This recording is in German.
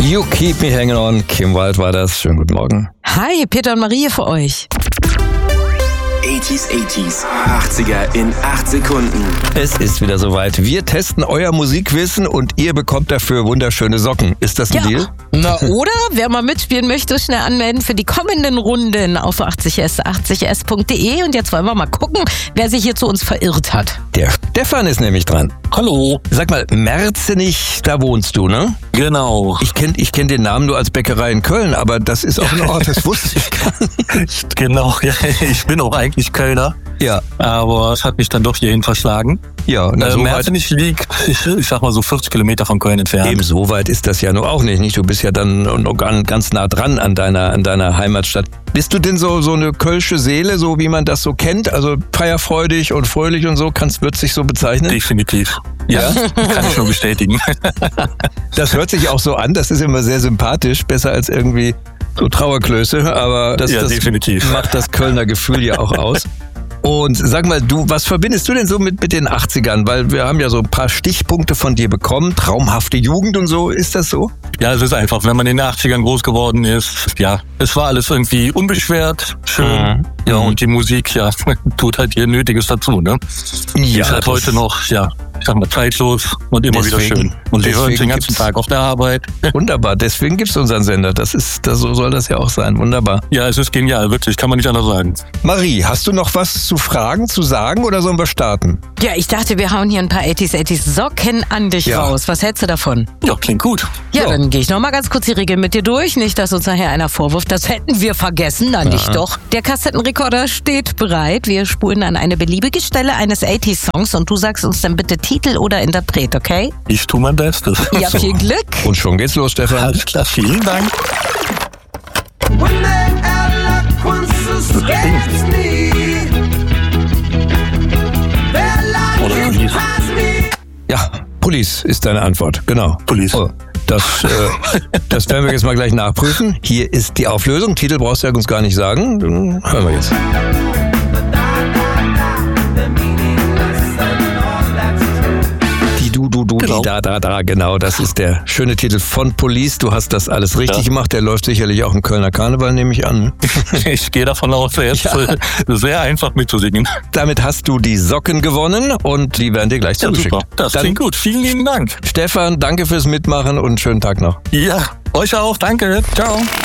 You Keep Me Hanging On. Kim Wilde war das. Schönen guten Morgen. Hi, Peter und Marie für euch. 80s, 80er in 8 Sekunden. Es ist wieder soweit. Wir testen euer Musikwissen und ihr bekommt dafür wunderschöne Socken. Ist das ein Deal? Na, oder? Wer mal mitspielen möchte, schnell anmelden für die kommenden Runden auf 80s.de. Und jetzt wollen wir mal gucken, wer sich hier zu uns verirrt hat. Der Stefan ist nämlich dran. Hallo. Sag mal, Merzenich, da wohnst du, ne? Genau. Ich kenn den Namen nur als Bäckerei in Köln, aber das ist auch ein Ort, das wusste ich gar nicht. Genau, ja, ich bin auch eigentlich Kölner. Ja. Aber es hat mich dann doch hierhin verschlagen. Ja, so Merzenich liegt, ich sag mal so 40 Kilometer von Köln entfernt. Eben so weit ist das ja nur auch nicht. Du bist ja dann noch ganz nah dran an deiner Heimatstadt. Bist du denn so eine kölsche Seele, so wie man das so kennt? Also feierfreudig und fröhlich und so, wird sich so bezeichnen? Definitiv. Ja, kann ich nur bestätigen. Das hört sich auch so an, das ist immer sehr sympathisch, besser als irgendwie so Trauerklöße, aber das definitiv. Macht das Kölner Gefühl ja auch aus. Und sag mal, was verbindest du denn so mit den 80ern? Weil wir haben ja so ein paar Stichpunkte von dir bekommen, traumhafte Jugend und so, ist das so? Ja, es ist einfach, wenn man in den 80ern groß geworden ist, ja, es war alles irgendwie unbeschwert, schön. Ja, und die Musik, ja, tut halt ihr Nötiges dazu, ne? Ja, ist halt heute noch, ja, ich sag mal, zeitlos und immer wieder schön. Und wir hören den ganzen Tag auf der Arbeit. Wunderbar, deswegen gibt's unseren Sender. So soll das ja auch sein. Wunderbar. Ja, es ist genial, wirklich, kann man nicht anders sagen. Marie, hast du noch was zu fragen, zu sagen oder sollen wir starten? Ja, ich dachte, wir hauen hier ein paar 80s Socken an dich raus. Was hältst du davon? Ja, klingt gut. Ja, dann gehe ich noch mal ganz kurz die Regeln mit dir durch. Nicht, dass uns nachher einer vorwirft, das hätten wir vergessen. Na, nicht doch. Der Kassettenrekorder steht bereit. Wir spulen an eine beliebige Stelle eines 80s-Songs und du sagst uns dann bitte Titel oder Interpret, okay? Ich tue mein Bestes. Ja, viel Glück. Und schon geht's los, Stefan. Alles klar, vielen Dank. Oder Police. Ja, Police ist deine Antwort, genau. Police. Oh, das werden wir jetzt mal gleich nachprüfen. Hier ist die Auflösung. Titel brauchst du ja uns gar nicht sagen. Dann hören wir jetzt. Genau. Genau, das ist der schöne Titel von Police. Du hast das alles richtig gemacht. Der läuft sicherlich auch im Kölner Karneval, nehme ich an. Ich gehe davon aus, er ist sehr einfach mitzusingen. Damit hast du die Socken gewonnen und die werden dir gleich zugeschickt. Super. Das klingt gut. Vielen lieben Dank. Stefan, danke fürs Mitmachen und schönen Tag noch. Ja, euch auch. Danke. Ciao.